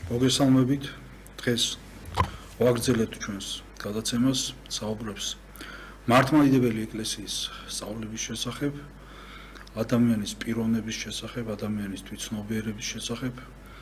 მოგესალმებით. დღეს ვაგრძელებთ ჩვენს გადაცემას, საუბრებს მართლმადიდებელი ეკლესიის სწავლების შესახებ, ადამიანის პიროვნების შესახებ, ადამიანის თვითცნობიერების შესახებ,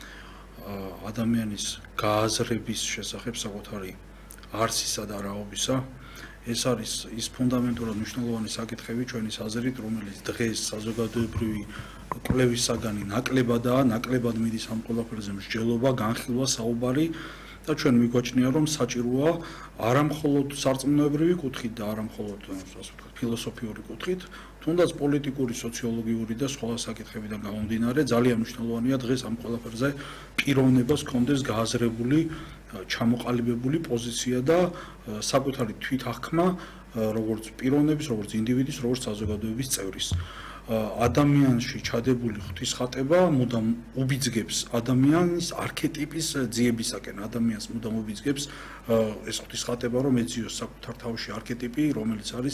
ადამიანის გააზრების შესახებ საკუთარი არსისა და რაობისა. ეს არის ის ფუნდამენტურად მნიშვნელოვანი საკითხები ჩვენის აზრით, რომელიც დღეს საზოგადოებრივი კვლევის საგანი ნაკლებად მიდის ამ ყველაფერზე მსჯელობა, განხილვა, საუბარი და ჩვენ მიგვაჩნია, რომ საჭიროა არა მხოლოდ სარწმუნოებრივი კუთხით და არა მხოლოდ ფილოსოფიური კუთხით, თუნდაც პოლიტიკური, სოციოლოგიური და სხვა საკითხებიდან გამომდინარე, ძალიან მნიშვნელოვანია დღეს ამ ყველაფერზე პიროვნებას ჰქონდეს გააზრებული, ჩამოყალიბებული პოზიცია და საკუთარი თვითახკმა, როგორც პიროვნების, როგორც ინდივიდის, როგორც საზოგადოების წევრის. ადამიანში ჩადებული ღვთისხატება მუდამ უბიძგებს ადამიანის არქეტიპის ძიებისაკენ. ადამიანს მუდამ უბიძგებს ეს ღვთისხატება, რომ ეძიოს საკუთარ თავში არქეტიპი, რომელიც არის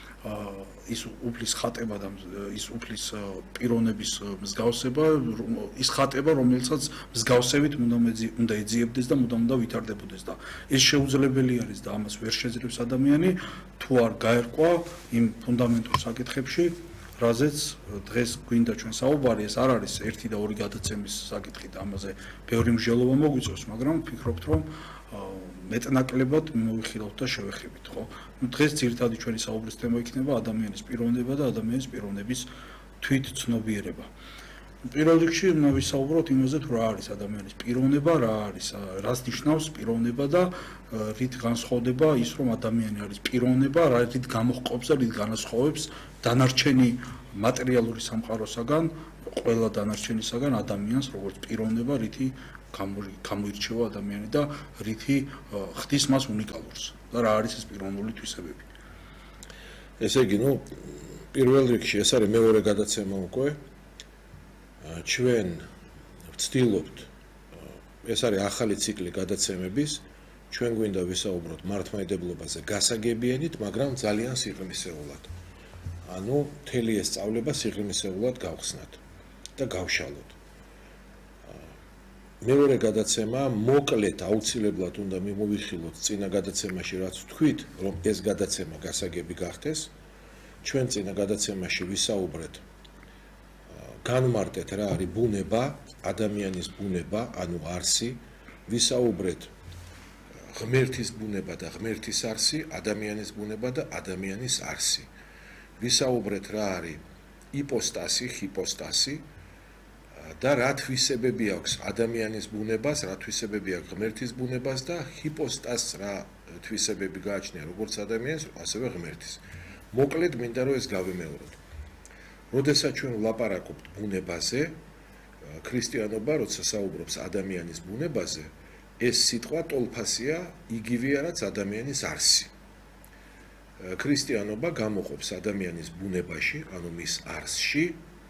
ის უფლის ხატება და ის უფლის პიროვნების მსგავსება, ის ხატება, რომელსაც მსგავსებით უნდა ეძიებდეს და მუდამ უნდა ვითარდებოდეს და ეს შეუძლებელი არის და ამას ვერ შეძლებს ადამიანი, თუ არ გაერკვა იმ ფუნდამენტურ საკითხებში, რაზეც დღეს გვინდა ჩვენ საუბარი. ეს არ არის ერთი და ორი გადაცემის საკითხი და ამაზე ბევრი მსჯელობა მოგვიწევს, მაგრამ ვფიქრობთ, რომ მეტნაკლებად მოვიხილავთ და შევეხებით, ხო? დღეს ძირითადი ჩვენი საუბრის თემა იქნება ადამიანის პიროვნება და ადამიანის პიროვნების თვითცნობიერება. პირველ რიგში უნდა ვისაუბროთ იმაზე, თუ რა არის ადამიანის პიროვნება, რას ნიშნავს პიროვნება და რით განსხვავდება ის, რომ ადამიანი არის პიროვნება, რით გამოჰყოფს და რით განასხვავებს დანარჩენი მატერიალური სამყაროსაგან, ყველა დანარჩენისაგან ადამიანს როგორც პიროვნება, რითი გამოირჩევა ადამიანი და რითი ხდის მას უნიკალურს და რა არის ეს პიროვნული თვისებები. ესე იგი, პირველ რიგში ეს არის მეორე გადაცემა უკვე. ჩვენ ვცდილობთ, ეს არის ახალი ციკლი გადაცემების, ჩვენ გვინდა ვისაუბროთ მართლმადიდებლობაზე გასაგებიანით, მაგრამ ძალიან სიღრმისეულად. ანუ მთელი ეს სწავლება სიღრმისეულად გავხსნათ და გავშალოთ. მეორე გადაცემა მოკლედ აუცილებლად უნდა მიმოვიხილოთ წინა გადაცემაში, რაც ვთქვით, რომ ეს გადაცემა გასაგები გახდეს. ჩვენ წინა გადაცემაში ვისაუბრეთ, განმარტეთ რა არის ბუნება, ადამიანის ბუნება, ანუ არსი, ვისაუბრეთ ღმერთის ბუნება და ღმერთის არსი, ადამიანის ბუნება და ადამიანის არსი. ვისაუბრეთ რა არის იპოსტასი, ჰიპოსტასი და რა თვისებები აქვს ადამიანის ბუნებას, რა თვისებები აქვს ღმერთის ბუნებას და ჰიპოსტასს რა თვისებები გააჩნია როგორც ადამიანის, ასევე ღმერთის. მოკლედ მინდა რომ ეს გავიმეოროთ. როდესაც ჩვენ ვლაპარაკობთ ბუნებაზე, ქრისტიანობა როცა საუბრობს ადამიანის ბუნებაზე, ეს სიტყვა ტოლფასია, იგივეა რაც ადამიანის არსი. ქრისტიანობა გამოყოფს ადამიანის ბუნებაში, ანუ მის არსში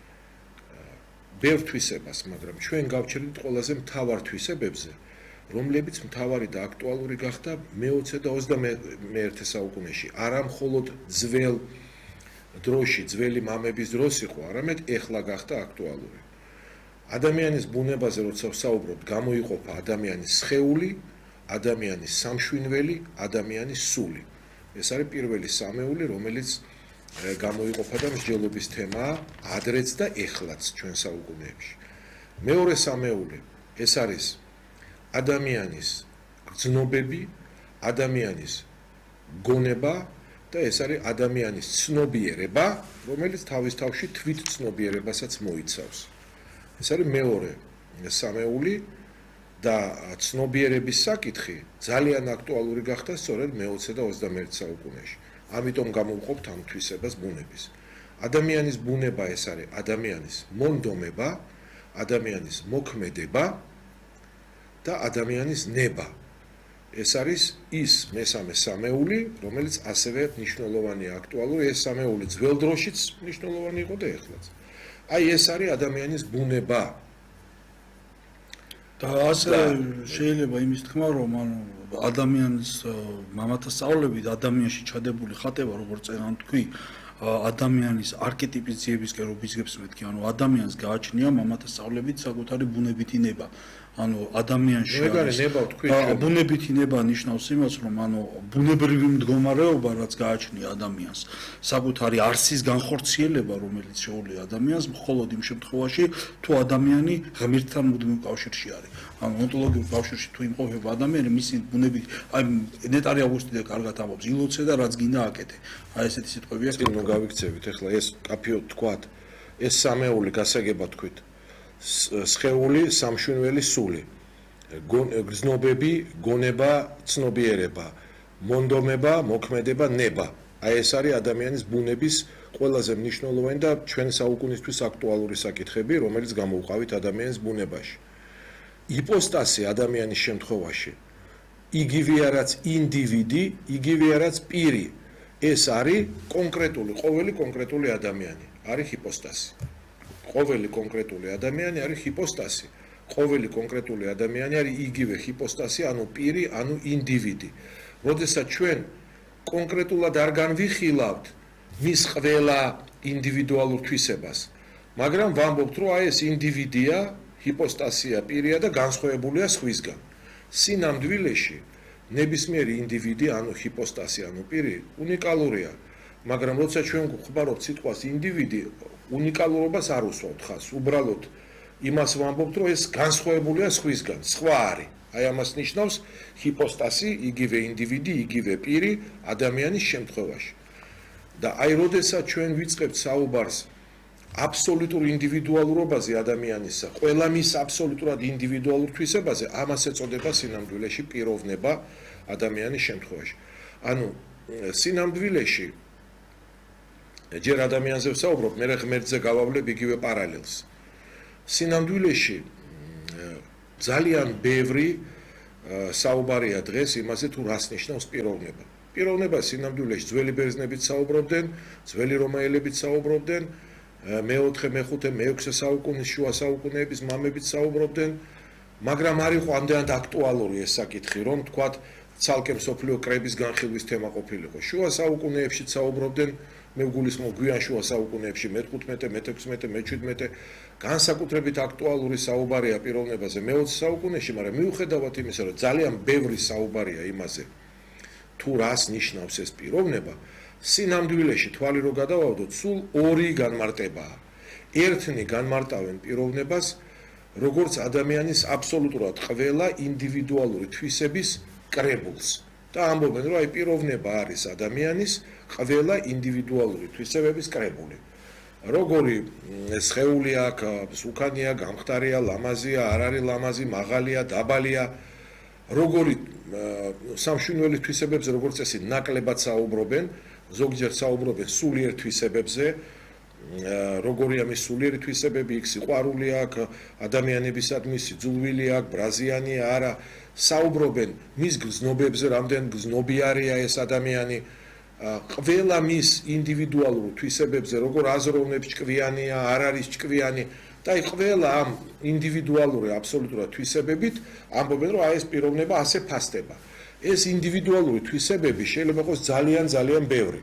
ბევრ თვისებას, მაგრამ ჩვენ გავჩერდით ყველაზე მთავარ თვისებებზე, რომლებიც მთავარი და აქტუალური გახდა მე-20 და 21 საუკუნეში. არა მხოლოდ ძველ დროში, ძველი მამების დროს იყო, არამედ ეხლა გახდა აქტუალური. ადამიანის ბუნებაზე როცა ვსაუბრობთ, გამოიყოფა ადამიანის სხეული, ადამიანის სამშვინველი, ადამიანის სული. ეს არის პირველი სამეული, რომელიც გამოიყოფა და მსჯელობის თემაა ადრეც და ეხლაც ჩვენ საუკუნეებში. მეორე სამეული, ეს არის ადამიანის გრძნობები, ადამიანის გონება და ეს არის ადამიანის ცნობიერება, რომელიც თავის თავში თვითცნობიერებასაც მოიცავს. ეს არის მეორე სამეული და ცნობიერების საკითხი ძალიან აქტუალური გახდა სწორედ მე-20 და 21 საუკუნეში. ამიტომ გამოვყოფთ ამ თვისებას ბუნების. ადამიანის ბუნება ეს არის ადამიანის მონდომება, ადამიანის მოქმედება და ადამიანის ნება. ეს არის ის მესამე სამეული, რომელიც ასევე მნიშვნელოვანია, აქტუალური. ეს სამეული ძველ დროშიც მნიშვნელოვანი იყო და ეხლაც. აი ეს არის ადამიანის ბუნება. და ასე შეიძლება იმის თქმა, რომ ადამიანის მამათა სწავლებით ადამიანში ჩადებული ხატება, როგორც წეგან თქვი, ადამიანის არქეტიპის ძიებისკენ რო ბიზგებს მეთქი, ანუ ადამიანს გააჩნია მამათა სწავლებით საკუთარი ბუნებითი ნება. ანუ ადამიანში ბუნებითი ნება ნიშნავს იმას, რომ ანუ ბუნებრივი მდგომარეობა, რაც გააჩნია ადამიანს, საკუთარი არსის განხორციელება, რომელიც შეუძლია ადამიანს, მხოლოდ იმ შემთხვევაში, თუ ადამიანი ღმერთთან მუდმივ კავშირში არის. ანუ ონტოლოგიურ კავშირში თუ იმყოფება ადამიანი, მისი ბუნებით, აი ნეტარი აუგუსტიდე კარგად ამბობს, ილოცე და რაც გინდა აკეთე. აი ესეთი სიტყვები აქვს. წინ მოგავიქცევით, ეხლა ეს კაფეო თქვათ, ეს სამეული გასაგება თქვით. სხეული, სამშვენველი სული. გზნობები, გონება, ცნობიერება, მონდომება, მოქმედება, ნება. აი ეს არის ადამიანის ბუნების ყველაზე მნიშვნელოვანი და ჩვენ საუკუნისთვის აქტუალური საკითხები, რომელიც გამოვყავით ადამიანის ბუნებაში. იპოსტასი ადამიანის შემთხვევაში იგივეა რაც ინდივიდი, იგივეა რაც პირი. ეს არის ყოველი კონკრეტული ადამიანი, არის ჰიპოსტასი. ყოველი კონკრეტული ადამიანი არის ჰიპოსტასი. ყოველი კონკრეტული ადამიანი არის იგივე ჰიპოსტასი, ანუ პირი, ანუ ინდივიდი. როდესაც ჩვენ კონკრეტულად არ განვიხილავთ მის ყველა ინდივიდუალურ თვისებას, მაგრამ ვამბობთ, რომ აი ეს ინდივიდია, ჰიპოსტასია, პირია და განსხვავებულია სხვისგან. სინამდვილეში ნებისმიერი ინდივიდი, ანუ ჰიპოსტასი, ანუ პირი, უნიკალურია, მაგრამ როცა ჩვენ გვხმარობთ სიტყვას ინდივიდი, უნიკალურობას არ უსვამთ ხაზს. უბრალოდ იმას ვამბობთ, რომ ეს განსხვავებულია სხვისგან, სხვა არის. აი ამას ნიშნავს ჰიპოსტასი, იგივე ინდივიდი, იგივე პირი ადამიანის შემთხვევაში. და აი როდესაც ჩვენ ვიწყებთ საუბარს აბსოლუტურ ინდივიდუალურობაზე ადამიანისა, ყველა მის აბსოლუტურად ინდივიდუალურ თვისებაზე, ამას ეწოდება სინამდვილეში პიროვნება ადამიანის შემთხვევაში. ანუ სინამდვილეში ჯერ ადამიანზე ვსაუბრობ, მე ღმერთზე გავავლებ იგივე პარალელს. სინამდვილეში ძალიან ბევრი საუბარია დღეს იმაზე, თუ რას ნიშნავს პიროვნება. პიროვნება სინამდვილეში ძველი ბერძნებიც საუბრობდნენ, ძველი რომაელებიც საუბრობდნენ, მე-4, მე-5, მე-6 საუკუნის შუა საუკუნეების მამებიც საუბრობდნენ, მაგრამ არ იყო ამდენად აქტუალური ეს საკითხი, რომ თქვათ ცალკე მსოფლიო კრების განხილვის თემა ყოფილიყო. შუა საუკუნეებში საუბრობდნენ, მე ვგულისხმობ გვიან შუა საუკუნეებში მე-15, მე-16, მე-17 განსაკუთრებით აქტუალური საუბარია პიროვნებაზე მე-20 საუკუნეში, მაგრამ მიუხედავად იმისა, რომ ძალიან ბევრი საუბარია იმაზე, თუ რას ნიშნავს ეს პიროვნება, სინამდვილეში თვალი რო გადავავდოთ, სულ ორი განმარტებაა. ერთნი განმარტავენ პიროვნებას, როგორც ადამიანის აბსოლუტურად ყველა ინდივიდუალური თვისების კრებულს. და ამბობენ, რომ აი პიროვნება არის ადამიანის ყველა ინდივიდუალური თვისებების კრებული. როგორი სხეული აქვს, უკანია, გამხდარია, ლამაზია, არ არის ლამაზი, მაღალია, დაბალია, როგორი სამშვენიერი თვისებებზე, როგორც წესი, ნაკლებად საუბრობენ, ზოგჯერ საუბრობენ სულიერ თვისებებზე, როგორია მის სულიერი თვისებები, იქ სიყვარული აქვს, ადამიანებისადმი სიძულვილი აქვს, ბრაზიანია, არა, საუბრობენ მის გზნობებზე, რამდენ გზნობიარია ეს ადამიანი, ყველა მის ინდივიდუალურ თვისებებზე, როგორ აზროვნებს ჭკვიანია, არ არის ჭკვიანი და აი ყველა ამ ინდივიდუალური აბსოლუტურად თვისებებით ამბობენ, რომ აი ეს პიროვნება ასე ფასდება. ეს ინდივიდუალური თვისებები შეიძლება იყოს ძალიან ბევრი.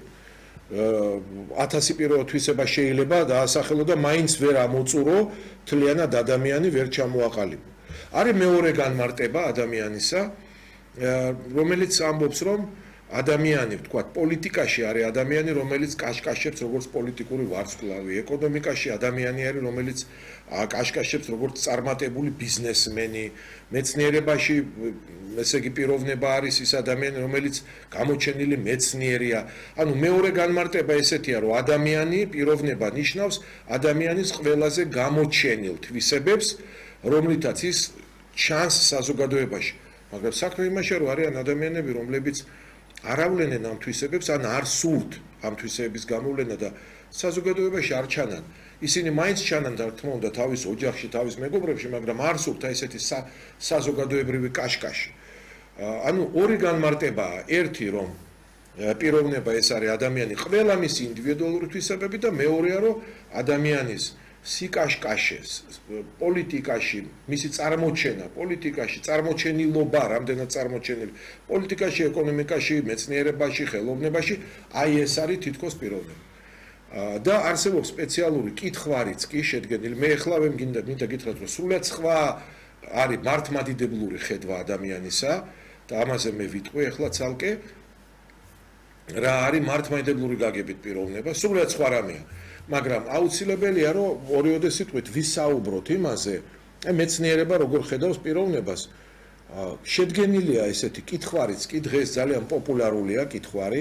1000 პირველ თვისება შეიძლება დაასახელო და მაინც ვერ ამოწურო, თლიანად ადამიანი ვერ ჩამოაყალიბო. არის მეორე განმარტება ადამიანისა, რომელიც ამბობს, რომ ადამიანი, ვთქვათ, პოლიტიკაში არის ადამიანი, რომელიც კაშკაშებს როგორც პოლიტიკური ვარსკვლავი, ეკონომიკაში ადამიანი არის, რომელიც კაშკაშებს როგორც წარმატებული ბიზნესმენი, მეცნიერებაში, ესე იგი პიროვნება არის ის ადამიანი, რომელიც გამოჩენილი მეცნიერია. ანუ მეორე განმარტება ესეთია, რომ ადამიანი, პიროვნება ნიშნავს ადამიანის ყველაზე გამოჩენილ თვისებებს, რომლითაც ის ჩანს საზოგადოებაში. მაგრამ საქმე იმაშია, რომ არიან ადამიანები, რომლებიც არავლენენ ამ თვისებებს, ან არ სურთ ამ თვისებების გამოვლენა და საზოგადოებაში არ ჩანან. ისინი მაინც ჩანან და თქმა უნდა თავის ოჯახში, თავის მეგობრებში, მაგრამ არ სურთ ესეთი საზოგადოებრივი კაშკაში. ანუ ორი განმარტებაა, ერთი რომ პიროვნება ეს არის ადამიანი ყველა მისი ინდივიდუალური თვისებები და მეორეა რომ ადამიანის სიკაშკაშეს პოლიტიკაში მისი წარმოჩენა, პოლიტიკაში წარმოჩენილობა, რამდენად წარმოჩენილი, პოლიტიკაში, ეკონომიკაში, მეცნიერებაში, ხელოვნებაში, აი ეს არის თითქოს პიროვნება. და არსებობს სპეციალური კითხვარიც კი შედგენილი. მე ახლა მინდა გითხრათ, რომ სრულიად სხვა არის მართლმადიდებლური ხედვა ადამიანისა და ამაზე მე ვიტყვი ახლა ცალკე რა არის მართლმადიდებლური გაგებით პიროვნება, სრულიად სხვა რამეა. მაგრამ აუცილებელია, რომ ორიოდე სიტყვით ვისაუბროთ იმაზე, მეცნიერება როგორ ხედავს პიროვნებას. შედგენილია ესეთი კითხვარიც კი დღეს ძალიან პოპულარულია კითხვარი.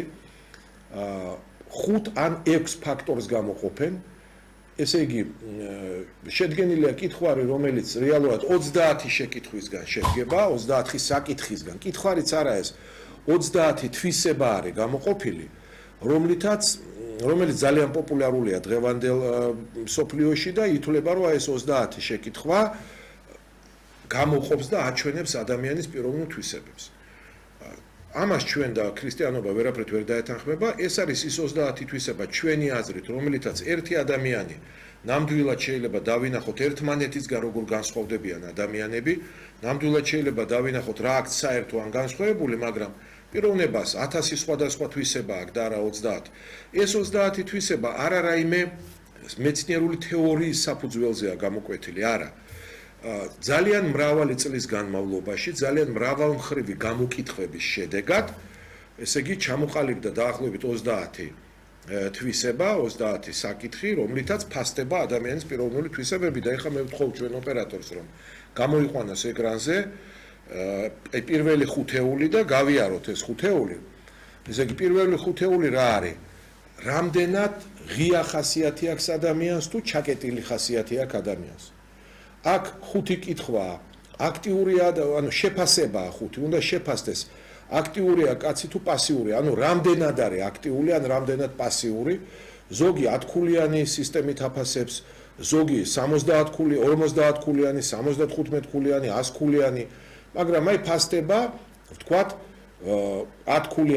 5 ან 6 ფაქტორს გამოყოფენ. ესე იგი, შედგენილია კითხვარი, რომელიც რეალურად 30 შეკითხვისგან შედგება, 30 საკითხისგან. კითხვარიც არა ეს 30 თვისება არის გამოყოფილი, რომელიც ძალიან პოპულარულია დღევანდელ მსოფლიოში და ითვლება, რომ ეს 30 შეკითხვა გამოყოფს და აჩვენებს ადამიანის პიროვნულ თვისებებს. ამას ჩვენ და ქრისტიანობა ვერაფრით ვერ დაეთანხმება. ეს არის ის 30 თვისება ჩვენი აზრით, რომელიცაც ერთი ადამიანი ნამდვილად შეიძლება დავინახოთ ერთმანეთისგან როგორ განსხვავდებიან ადამიანები, ნამდვილად შეიძლება დავინახოთ რა აქ საერთო ან განსხვავებული, მაგრამ პიროვნებას 1000 სხვადასხვა თვისება აქვს და არა 30. ეს 30 თვისება არა რაიმე მეცნიერული თეორიის საფუძველზეა გამოკვეთილი, არა. ძალიან მრავალი წლის განმავლობაში, ძალიან მრავალმხრივი გამოკითხვების შედეგად, ესე იგი ჩამოყალიბდა დაახლოებით 30 თვისება, 30 საკითხი, რომლითაც ფასდება ადამიანის პიროვნული თვისებები და ეხლა მე ვთხოვ ჩვენ ოპერატორს, რომ გამოიყვანოს ეკრანზე პირველი ხუთეული და გავიაროთ ეს ხუთეული. ესე იგი პირველი ხუთეული რა არის? რამდენად ღია ხასიათი აქვს ადამიანს თუ ჩაკეტილი ხასიათი აქვს ადამიანს? აქ 5 კითხვა აქტიურია, ანუ შეფასებაა 5, უნდა შეფასდეს აქტიურია კაცი თუ პასიური, ანუ რამდენად არის აქტიული ან რამდენად პასიური. ზოგი 10-ქულიანი სისტემით აფასებს, ზოგი 70 ქული, 50 ქულიანი, 75 ქულიანი, 100 ქულიანი, მაგრამ აი ფასდება, ვთქვათ, 10 ქულიანი